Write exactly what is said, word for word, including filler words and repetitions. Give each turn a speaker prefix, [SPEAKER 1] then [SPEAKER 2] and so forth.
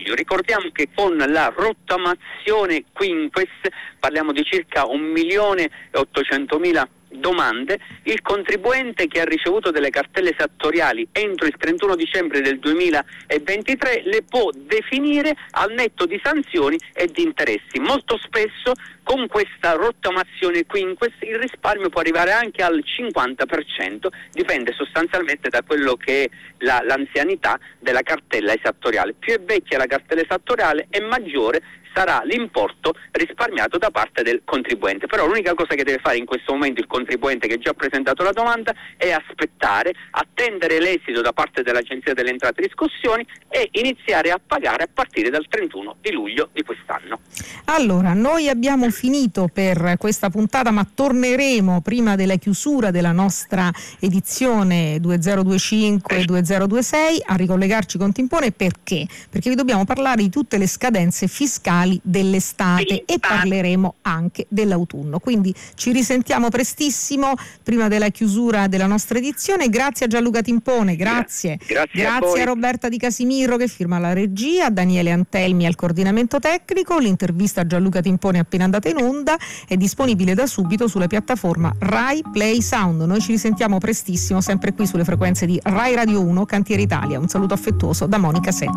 [SPEAKER 1] luglio. Ricordiamo che con la rottamazione Quinques, parliamo di circa un milione e ottocentomila domande, il contribuente che ha ricevuto delle cartelle esattoriali entro il trentuno dicembre del duemilaventitré le può definire al netto di sanzioni e di interessi. Molto spesso con questa rottamazione Quinques il risparmio può arrivare anche al cinquanta per cento, dipende sostanzialmente da quello che è la, l'anzianità della cartella esattoriale. Più è vecchia la cartella esattoriale e maggiore sarà l'importo risparmiato da parte del contribuente. Però l'unica cosa che deve fare in questo momento il contribuente che già ha presentato la domanda è aspettare, attendere l'esito da parte dell'Agenzia delle Entrate e Riscossioni e iniziare a pagare a partire dal trentuno di luglio di quest'anno.
[SPEAKER 2] Allora, noi abbiamo finito per questa puntata, ma torneremo prima della chiusura della nostra edizione duemilaventicinque duemilaventisei a ricollegarci con Timpone. Perché? Perché vi dobbiamo parlare di tutte le scadenze fiscali dell'estate e parleremo anche dell'autunno, quindi ci risentiamo prestissimo prima della chiusura della nostra edizione. Grazie a Gianluca Timpone, grazie,
[SPEAKER 1] grazie,
[SPEAKER 2] grazie
[SPEAKER 1] a,
[SPEAKER 2] a Roberta Di Casimiro che firma la regia, a Daniele Antelmi al coordinamento tecnico. L'intervista a Gianluca Timpone è appena andata in onda, è disponibile da subito sulla piattaforma Rai Play Sound. Noi ci risentiamo prestissimo sempre qui sulle frequenze di Rai Radio uno Cantiere Italia. Un saluto affettuoso da Monica Setti.